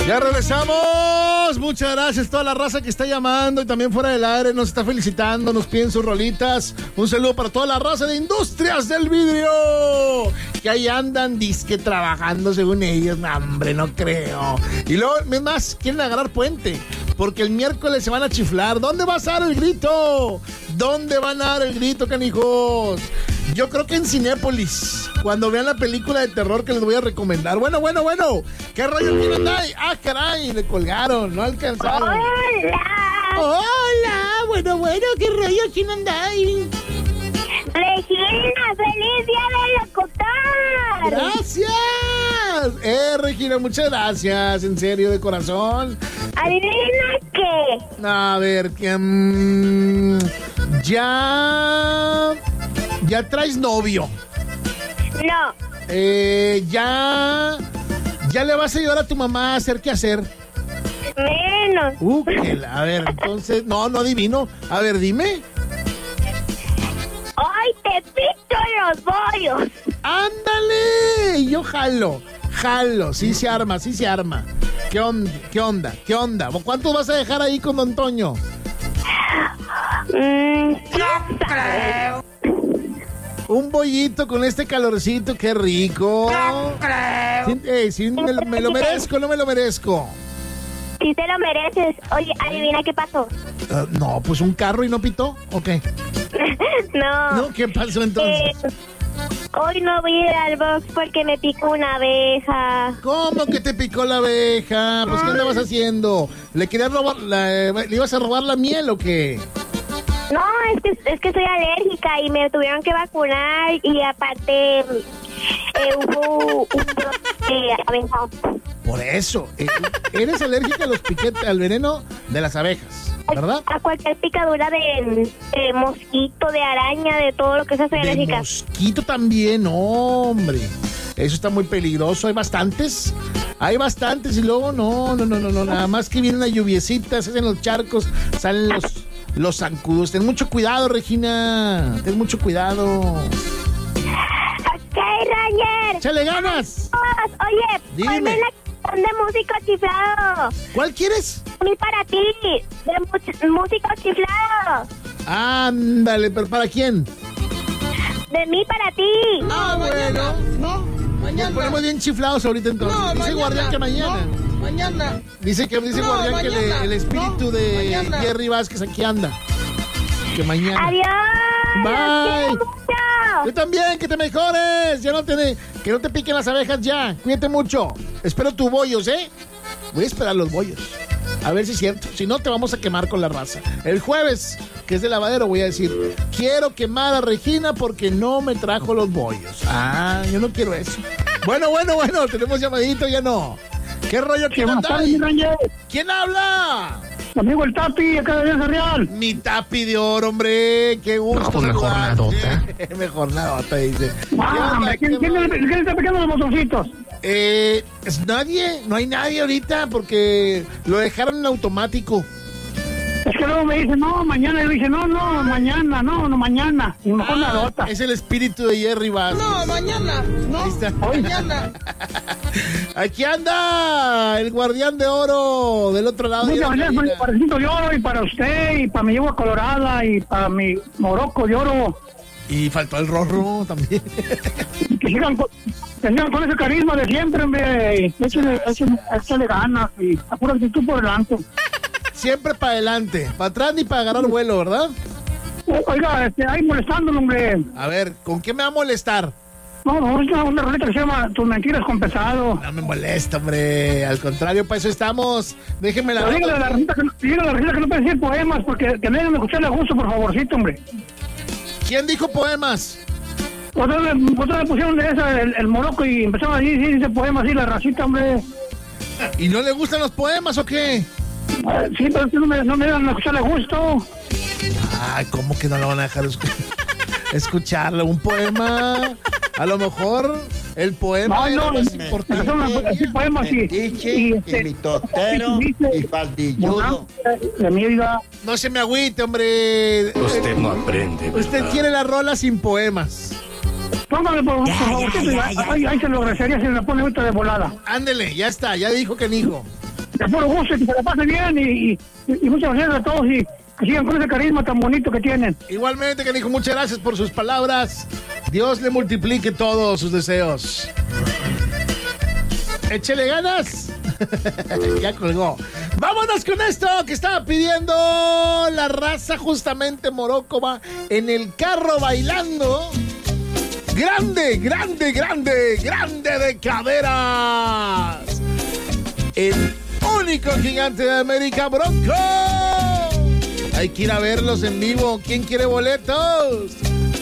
Ya regresamos. Muchas gracias a toda la raza que está llamando y también fuera del aire nos está felicitando, nos piden sus rolitas. Un saludo para toda la raza de Industrias del Vidrio que ahí andan disque trabajando según ellos. No, hombre, no creo. Y luego, es más, quieren agarrar puente porque el miércoles se van a chiflar. ¿Dónde vas a dar el grito? ¿Dónde van a dar el grito, canijos? Yo creo que en Cinépolis, cuando vean la película de terror que les voy a recomendar. Bueno. ¿Qué rollo tienen ahí? Ah, caray, le colgaron, no alcanzaron. Hola, bueno, ¿qué rollo tienen ahí? Regina, feliz día del locutor. Gracias. Regina, muchas gracias, en serio, de corazón. ¿Adivina qué? A ver, ya traes novio. No. Ya le vas a ayudar a tu mamá a hacer qué hacer. Menos. A ver, entonces, no adivino. A ver, dime. Hoy te pito los bollos. ¡Ándale! Yo jalo. Sí se arma. ¿Qué onda? ¿Cuántos vas a dejar ahí con Don Toño? No creo. Un bollito con este calorcito, qué rico. No creo. Sí, me lo merezco, no me lo merezco. Sí te lo mereces. Oye, adivina qué pasó. No, pues un carro y no pitó, ¿o qué? No. ¿Qué pasó entonces? Hoy no voy a ir al box porque me picó una abeja. ¿Cómo que te picó la abeja? Pues, ¿qué andabas haciendo? ¿Le querías robar le ibas a robar la miel o qué? No, es que soy alérgica y me tuvieron que vacunar y aparte hubo un brote de abeja. Por eso, eres alérgica a los piquetes, al veneno de las abejas, ¿verdad? A cualquier picadura de mosquito, de araña, de todo lo que sea soy alérgica. De mosquito también, hombre. Eso está muy peligroso, hay bastantes y luego no, nada más que viene una lluviecita, se hacen los charcos, salen los zancudos. Ten mucho cuidado, Regina, ten mucho cuidado. Ok, Ranger. ¡Échale ganas! Oye, dime. ponme la canción de músico chiflado. ¿Cuál quieres? A mí para ti, de músico chiflado. Ándale, ¿pero para quién? De mí para ti. Ah, bueno. No, mañana. Nos ponemos bien chiflados ahorita entonces. No, dice mañana. Guardián que mañana. No, mañana. Dice Guardián que mañana. el espíritu de mañana. Jerry Vázquez aquí anda. Que mañana. Adiós. Bye. Los quiero mucho. Yo también, que te mejores. Que no te piquen las abejas ya. Cuídate mucho. Espero tus bollos, ¿eh? Voy a esperar los bollos. A ver si es cierto. Si no, te vamos a quemar con la raza. El jueves, que es de lavadero, voy a decir: quiero quemar a Regina porque no me trajo los bollos. Ah, yo no quiero eso. Bueno. Tenemos llamadito, ya no. ¿Qué rollo? ¿Quién anda ahí? ¿Quién habla? Amigo el Tapi, acá de Villa Real. Mi Tapi de oro, hombre. Qué gusto. No, pues mejor nadota. Mejor nadota, dice. ¿Quién está pegando los motorcitos? Nadie, no hay nadie ahorita porque lo dejaron en automático. Es que luego me dice, no, mañana. Y yo dije, no, mañana, mañana. Y mejor nadota. Es el espíritu de Jerry Vázquez. No, mañana. No, Ahí está. mañana. Aquí anda el guardián de oro del otro lado. Muchas gracias para el Cinto de Oro y para usted y para mi yegua colorada y para mi moroco de oro. Y faltó el rorro también. Que sigan con ese carisma de siempre, hombre. Échale ganas y apura actitud por delante. Siempre para adelante, para atrás ni para agarrar vuelo, ¿verdad? Oiga, ahí molestándolo, hombre. A ver, ¿con qué me va a molestar? No, es una roleta que se llama Tus mentiras con pesado. No me molesta, hombre. Al contrario, para eso estamos. Déjeme la... Dígale a la Rosita que no puede decir poemas porque que me dejen escucharle a gusto, por favorcito, hombre. ¿Quién dijo poemas? Otra vez pusieron de esa el moroco y empezaron a decir dice poemas así la racita, hombre. ¿Y no le gustan los poemas o qué? Sí, pero no me dejan escucharle a gusto. Ay, ¿cómo que no lo van a dejar escucharlo? Un poema, a lo mejor el poema es lo más importante. Así poemas y mitotero y faldilludo. No se me agüite, hombre. Usted no aprende, ¿verdad? Usted quiere la rola sin poemas. Póngale por favor, ahí se lo agradecería si me la pone ahorita de volada. Ándele, ya está, ya dijo que dijo. de puro gusto, que se la pasen bien y muchas gracias a todos y que sigan con ese carisma tan bonito que tienen. Igualmente, canijo, muchas gracias por sus palabras. Dios le multiplique todos sus deseos. Échele ganas. Ya colgó. Vámonos con esto que estaba pidiendo la raza, justamente Morocco en el carro bailando. Grande, grande, grande, grande de caderas. El único gigante de América, Bronco. Hay que ir a verlos en vivo. ¿Quién quiere boletos?